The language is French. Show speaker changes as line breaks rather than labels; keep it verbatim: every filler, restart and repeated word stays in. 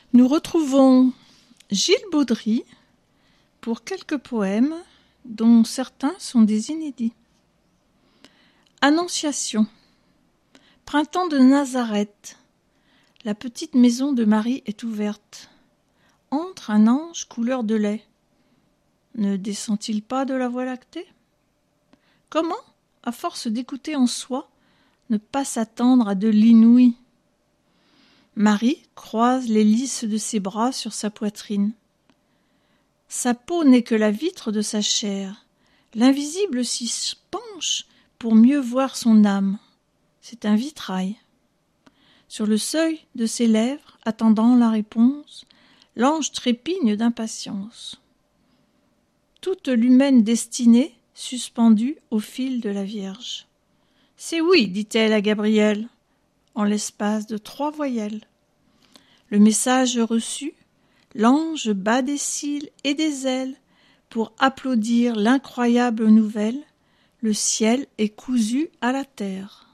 Nous retrouvons Gilles Baudry pour quelques poèmes dont certains sont des inédits. Annonciation. Printemps de Nazareth. La petite maison de Marie est ouverte. Entre un ange couleur de lait. Ne descend-il pas de la Voie lactée? Comment, à force d'écouter en soi, ne pas s'attendre à de l'inouï? Marie croise les lisses de ses bras sur sa poitrine. Sa peau n'est que la vitre de sa chair. L'invisible s'y penche pour mieux voir son âme. C'est un vitrail. Sur le seuil de ses lèvres, attendant la réponse, l'ange trépigne d'impatience. Toute l'humaine destinée suspendue au fil de la Vierge. « C'est oui, dit-elle à Gabriel, en l'espace de trois voyelles. Le message reçu, l'ange bat des cils et des ailes pour applaudir l'incroyable nouvelle. Le ciel est cousu à la terre.